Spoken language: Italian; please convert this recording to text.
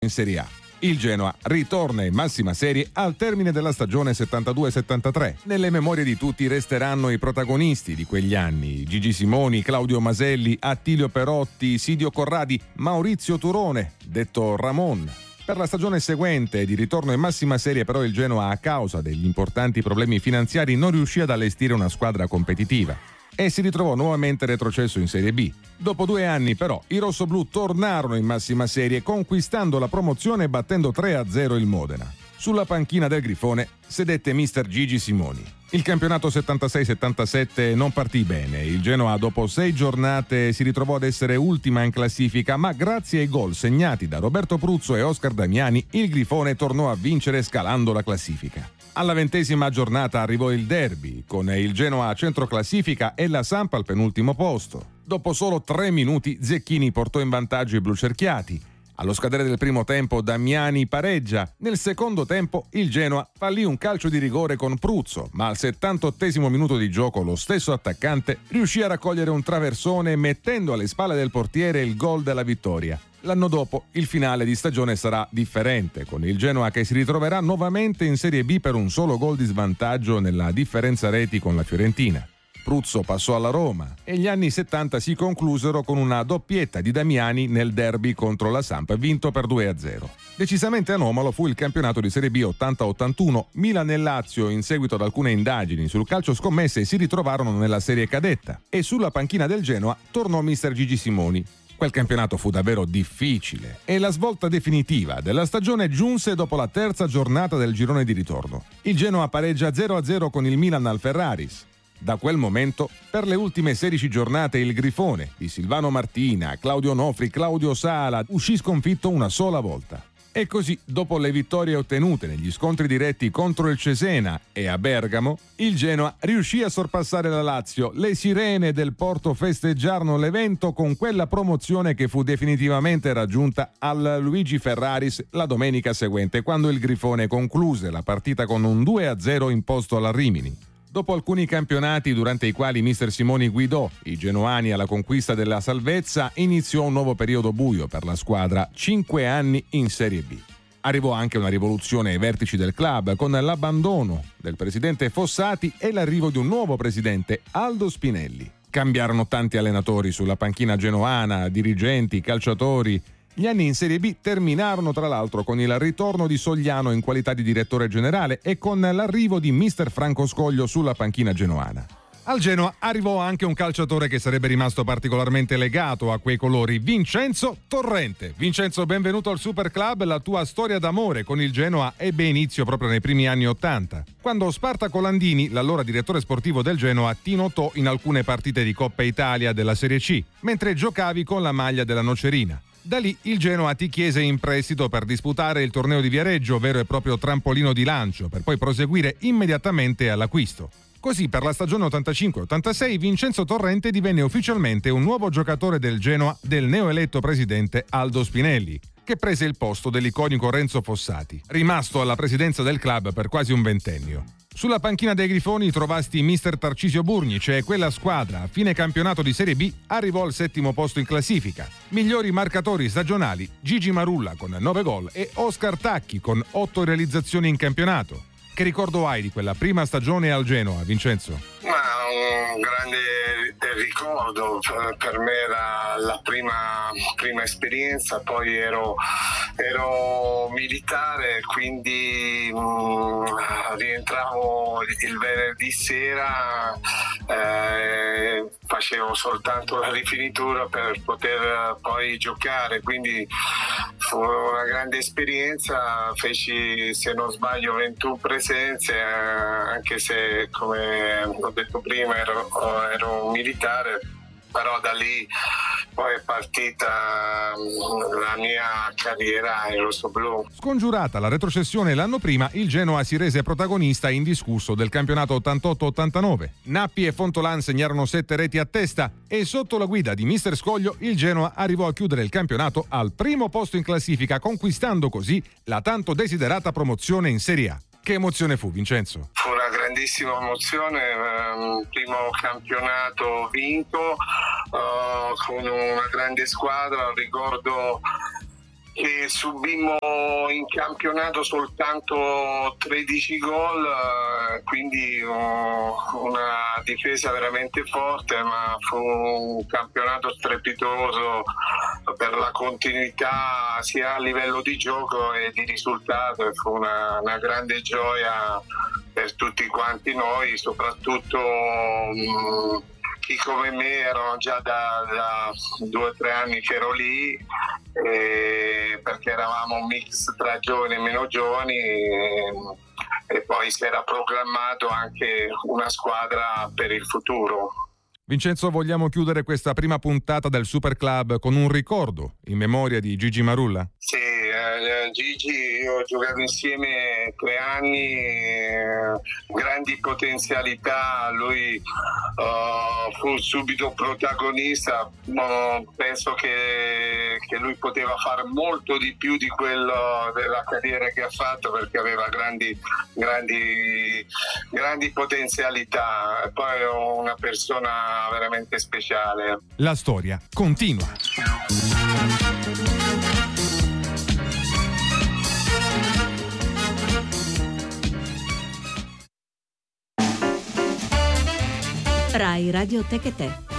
in Serie A. Il Genoa ritorna in massima serie al termine della stagione 72-73. Nelle memorie di tutti resteranno i protagonisti di quegli anni: Gigi Simoni, Claudio Maselli, Attilio Perotti, Sidio Corradi, Maurizio Turone, detto Ramon. Per la stagione seguente di ritorno in massima serie però il Genoa, a causa degli importanti problemi finanziari, non riuscì ad allestire una squadra competitiva e si ritrovò nuovamente retrocesso in Serie B. Dopo 2 anni però i rossoblù tornarono in massima serie, conquistando la promozione e battendo 3-0 il Modena. Sulla panchina del Grifone sedette mister Gigi Simoni. Il campionato 76-77 non partì bene. Il Genoa dopo 6 giornate si ritrovò ad essere ultima in classifica, ma grazie ai gol segnati da Roberto Pruzzo e Oscar Damiani il Grifone tornò a vincere scalando la classifica. Alla 20ª giornata arrivò il derby, con il Genoa a centro classifica e la Samp al penultimo posto. Dopo solo 3 minuti Zecchini portò in vantaggio i blucerchiati. Allo scadere del primo tempo Damiani pareggia. Nel secondo tempo il Genoa fallì un calcio di rigore con Pruzzo, ma al 78° minuto di gioco lo stesso attaccante riuscì a raccogliere un traversone mettendo alle spalle del portiere il gol della vittoria. L'anno dopo il finale di stagione sarà differente, con il Genoa che si ritroverà nuovamente in Serie B per un solo gol di svantaggio nella differenza reti con la Fiorentina. Pruzzo passò alla Roma e gli anni 70 si conclusero con una doppietta di Damiani nel derby contro la Samp, vinto per 2-0. Decisamente anomalo fu il campionato di Serie B 80-81. Milan e Lazio, in seguito ad alcune indagini sul calcio scommesse, si ritrovarono nella serie cadetta e sulla panchina del Genoa tornò mister Gigi Simoni. Quel campionato fu davvero difficile e la svolta definitiva della stagione giunse dopo la terza giornata del girone di ritorno. Il Genoa pareggia 0-0 con il Milan al Ferraris. Da quel momento, per le ultime 16 giornate, il Grifone di Silvano Martina, Claudio Nofri, Claudio Sala uscì sconfitto una sola volta. E così, dopo le vittorie ottenute negli scontri diretti contro il Cesena e a Bergamo, il Genoa riuscì a sorpassare la Lazio. Le sirene del Porto festeggiarono l'evento con quella promozione che fu definitivamente raggiunta al Luigi Ferraris la domenica seguente, quando il Grifone concluse la partita con un 2-0 imposto alla Rimini. Dopo alcuni campionati durante i quali mister Simoni guidò i genoani alla conquista della salvezza, iniziò un nuovo periodo buio per la squadra, 5 anni in Serie B. Arrivò anche una rivoluzione ai vertici del club, con l'abbandono del presidente Fossati e l'arrivo di un nuovo presidente, Aldo Spinelli. Cambiarono tanti allenatori sulla panchina genoana, dirigenti, calciatori. Gli anni in Serie B terminarono tra l'altro con il ritorno di Sogliano in qualità di direttore generale e con l'arrivo di mister Franco Scoglio sulla panchina genoana. Al Genoa arrivò anche un calciatore che sarebbe rimasto particolarmente legato a quei colori, Vincenzo Torrente. Vincenzo, benvenuto al Super Club. La tua storia d'amore con il Genoa ebbe inizio proprio nei primi anni '80, quando Spartaco Landini, l'allora direttore sportivo del Genoa, ti notò in alcune partite di Coppa Italia della Serie C, mentre giocavi con la maglia della Nocerina. Da lì il Genoa ti chiese in prestito per disputare il torneo di Viareggio, vero e proprio trampolino di lancio, per poi proseguire immediatamente all'acquisto. Così per la stagione 85-86 Vincenzo Torrente divenne ufficialmente un nuovo giocatore del Genoa del neoeletto presidente Aldo Spinelli, che prese il posto dell'iconico Renzo Fossati, rimasto alla presidenza del club per quasi un ventennio. Sulla panchina dei Grifoni trovasti mister Tarcisio Burnice e quella squadra, a fine campionato di Serie B, arrivò al 7° posto in classifica. Migliori marcatori stagionali, Gigi Marulla con 9 gol e Oscar Tacchi con 8 realizzazioni in campionato. Che ricordo hai di quella prima stagione al Genoa, Vincenzo? Un grande ricordo, per me era la prima esperienza, poi ero militare, quindi rientravo il venerdì sera, facevo soltanto la rifinitura per poter poi giocare, quindi fu una grande esperienza. Feci, se non sbaglio, 21 presenze, anche se, come ho detto prima, ero un militare, però da lì poi è partita la mia carriera in rossoblu. Scongiurata la retrocessione l'anno prima, il Genoa si rese protagonista indiscusso del campionato 88-89. Nappi e Fontolan segnarono 7 reti a testa e sotto la guida di mister Scoglio il Genoa arrivò a chiudere il campionato al primo posto in classifica, conquistando così la tanto desiderata promozione in Serie A. Che emozione fu, Vincenzo? Fu una grandissima emozione, primo campionato vinto con una grande squadra. Ricordo che subimmo in campionato soltanto 13 gol, quindi una difesa veramente forte, ma fu un campionato strepitoso per la continuità sia a livello di gioco e di risultato, e fu una grande gioia per tutti quanti noi, soprattutto chi come me erano già da 2 o 3 anni che ero lì, perché eravamo un mix tra giovani e meno giovani, e poi si era programmato anche una squadra per il futuro. Vincenzo, vogliamo chiudere questa prima puntata del Super Club con un ricordo in memoria di Gigi Marulla? Sì, Gigi, io ho giocato insieme 3 anni, grandi potenzialità, lui fu subito protagonista, penso che lui poteva fare molto di più di quello della carriera che ha fatto, perché aveva grandi potenzialità, e poi è una persona veramente speciale. La storia continua. Rai Radio Tech e Te.